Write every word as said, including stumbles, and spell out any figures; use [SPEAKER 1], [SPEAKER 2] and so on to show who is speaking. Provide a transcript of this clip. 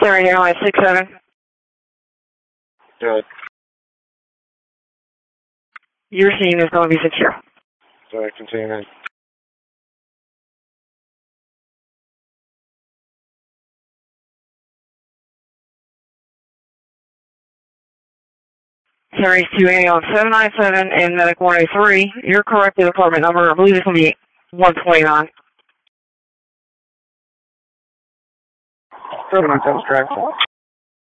[SPEAKER 1] Sorry, Airline six seven.
[SPEAKER 2] Good.
[SPEAKER 1] Your scene is going to be secure.
[SPEAKER 2] Sorry, continue.
[SPEAKER 1] Series two A on seven nine seven and Medic one oh three. Your corrected apartment number, I believe it's going to be one twenty-nine.
[SPEAKER 2] seven nine seven, correct.